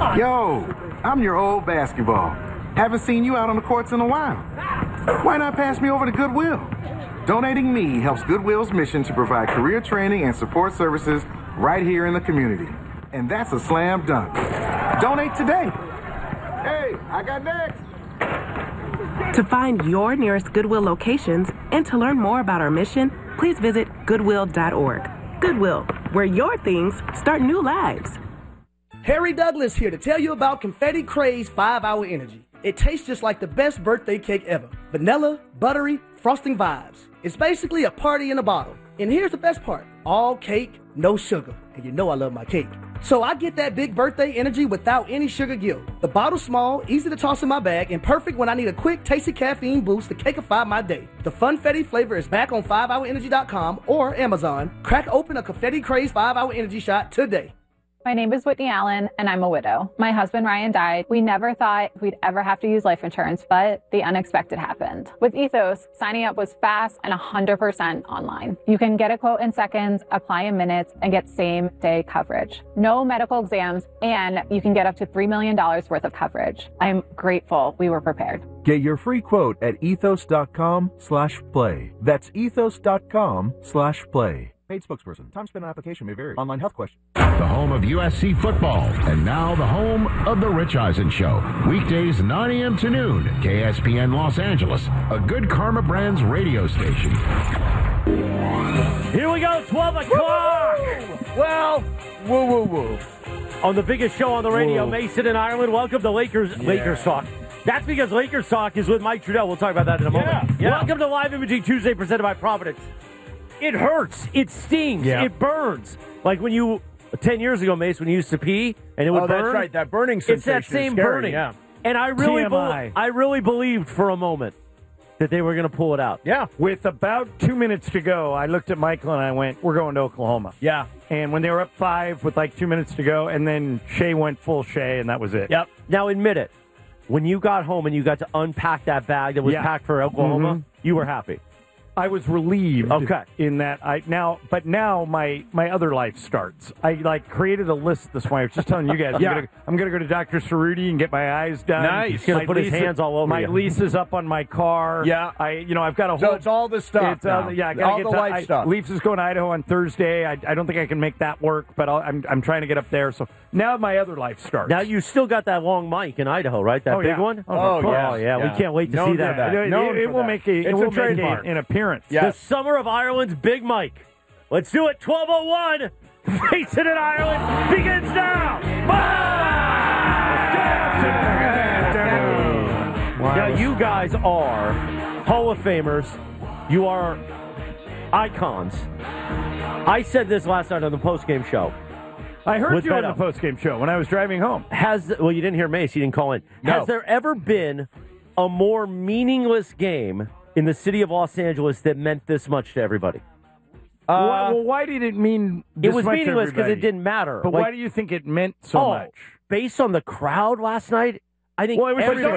Yo, I'm your old basketball. Haven't seen you out on the courts in a while. Why not pass me over to Goodwill? Donating me helps Goodwill's mission to provide career training and support services right here in the community. And that's a slam dunk. Donate today. Hey, I got next. To find your nearest Goodwill locations and to learn more about our mission, please visit goodwill.org. Goodwill, where your things start new lives. Harry Douglas here to tell you about Confetti Craze 5-Hour Energy. It tastes just like the best birthday cake ever. Vanilla, buttery, frosting vibes. It's basically a party in a bottle. And here's the best part. All cake, no sugar. And you know I love my cake. So I get that big birthday energy without any sugar guilt. The bottle's small, easy to toss in my bag, and perfect when I need a quick, tasty caffeine boost to cakeify my day. The Funfetti flavor is back on 5hourenergy.com or Amazon. Crack open a Confetti Craze 5-Hour Energy shot today. My name is Whitney Allen, and I'm a widow. My husband, Ryan, died. We never thought we'd ever have to use life insurance, but the unexpected happened. With Ethos, signing up was fast and 100% online. You can get a quote in seconds, apply in minutes, and get same-day coverage. No medical exams, and you can get up to $3 million worth of coverage. I'm grateful we were prepared. Get your free quote at ethos.com/play. That's ethos.com/play. Paid spokesperson. Time spent on application may vary. Online health question. The home of USC football, and now the home of The Rich Eisen Show. Weekdays 9 a.m. to noon, KSPN Los Angeles, a Good Karma Brands radio station. Here we go, 12 o'clock. Well, woo. On the biggest show on the radio, Whoa. Mason in Ireland. Welcome to Lakers Talk. That's because Lakers Talk is with Mike Trudell. We'll talk about that in a moment. Yeah. Welcome to Live Imaging Tuesday, presented by Providence. It hurts. It stings. Yeah. It burns. Like when you, 10 years ago, Mace, when you used to pee and it would burn. That's right. That burning sensation. It's that same is scary, burning. Yeah. And I really believed for a moment that they were going to pull it out. Yeah. With about 2 minutes to go, I looked at Michael and I went, we're going to Oklahoma. Yeah. And when they were up 5 with like 2 minutes to go, and then Shea went full Shea, and that was it. Yep. Now admit it. When you got home and you got to unpack that bag that was packed for Oklahoma, you were happy. I was relieved. Okay. In that now my other life starts. I created a list this morning. I was just telling you guys. I'm gonna go to Dr. Cerruti and get my eyes done. Nice. He's gonna put his hands all over my you. My lease is up on my car. Yeah. I've got a whole. So it's all the stuff. I gotta all get the to, life stuff. Leafs is going to Idaho on Thursday. I don't think I can make that work, but I'm trying to get up there. So now my other life starts. Now you still got that long mic in Idaho, right? That big one. Oh yeah. We can't wait to see that. It will make an appearance. Yeah. The Summer of Ireland's Big Mike. Let's do it. 12:01. Mason in Ireland begins now. Now you guys are Hall of Famers. You are icons. I said this last night on the postgame show. I heard you on the postgame show when I was driving home. Well, you didn't hear Mace. You didn't call in. No. Has there ever been a more meaningless game in the city of Los Angeles that meant this much to everybody? Well, why did it mean this it was much to meaningless because everybody? it didn't matter. But why do you think it meant so much? Based on the crowd last night, I think Well, it was everybody